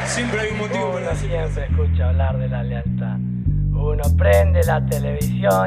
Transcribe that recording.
Siempre hay un motivo para Uno decir. siempre escucha hablar de la lealtad. Uno prende la televisión